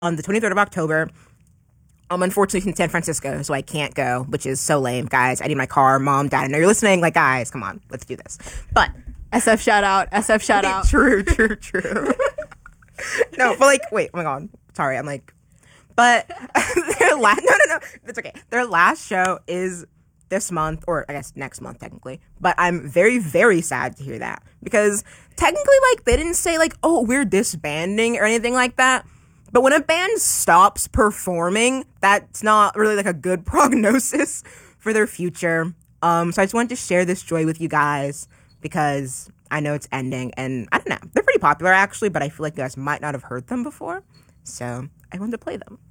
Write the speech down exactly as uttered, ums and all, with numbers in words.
on the twenty-third of October. I'm unfortunately in San Francisco, so I can't go, which is so lame, guys. I need my car. Mom, Dad, I know you're listening. Like, guys, come on, let's do this. But S F shout out. S F shout out. True, true, true. No, but like, wait, oh my god, sorry, I'm like, but their last, no, no, no, it's okay. Their last show is this month, or I guess next month technically. But I'm very, very sad to hear that because technically, like, they didn't say like, oh, we're disbanding or anything like that. But when a band stops performing, that's not really like a good prognosis for their future. Um, so I just wanted to share this joy with you guys because I know it's ending, and I don't know, they're pretty popular actually, but I feel like you guys might not have heard them before. So I wanted to play them.